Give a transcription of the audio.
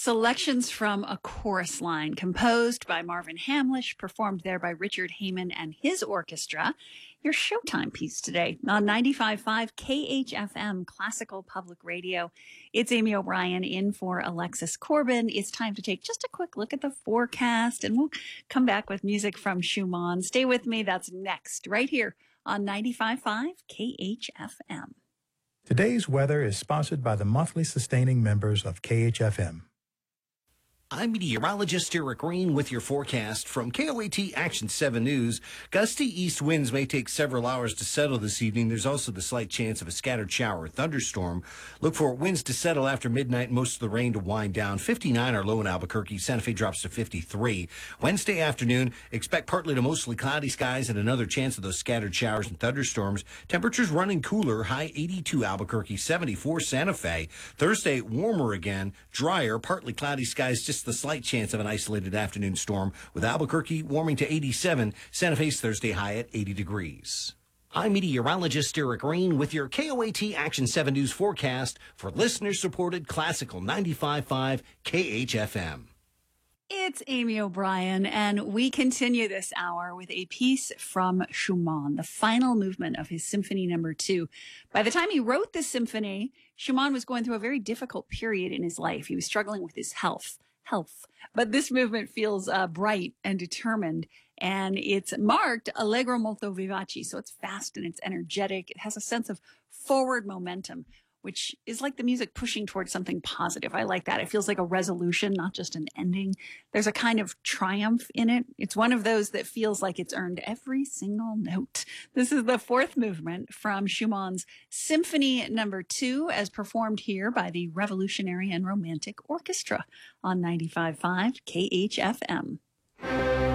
Selections from A Chorus Line, composed by Marvin Hamlisch, performed there by Richard Heyman and his orchestra. Your Showtime piece today on 95.5 KHFM Classical Public Radio. It's Amy O'Brien in for Alexis Corbin. It's time to take just a quick look at the forecast, and we'll come back with music from Schumann. Stay with me. That's next, right here on 95.5 KHFM. Today's weather is sponsored by the monthly sustaining members of KHFM. I'm meteorologist Eric Green with your forecast from KOAT Action 7 News. Gusty east winds may take several hours to settle this evening. There's also the slight chance of a scattered shower or thunderstorm. Look for winds to settle after midnight, most of the rain to wind down. 59 are low in Albuquerque. Santa Fe drops to 53. Wednesday afternoon, expect partly to mostly cloudy skies and another chance of those scattered showers and thunderstorms. Temperatures running cooler, high 82 Albuquerque, 74 Santa Fe. Thursday, warmer again, drier, partly cloudy skies, just the slight chance of an isolated afternoon storm, with Albuquerque warming to 87, Santa Fe's Thursday high at 80 degrees. I'm meteorologist Eric Green with your KOAT Action 7 News forecast for listener-supported Classical 95.5 KHFM. It's Amy O'Brien, and we continue this hour with a piece from Schumann, the final movement of his Symphony No. 2. By the time he wrote this symphony, Schumann was going through a very difficult period in his life. He was struggling with his health. But this movement feels bright and determined, and it's marked allegro molto vivace, so it's fast and it's energetic. It has a sense of forward momentum, which is like the music pushing towards something positive. I like that. It feels like a resolution, not just an ending. There's a kind of triumph in it. It's one of those that feels like it's earned every single note. This is the fourth movement from Schumann's Symphony No. 2, as performed here by the Revolutionary and Romantic Orchestra on 95.5 KHFM.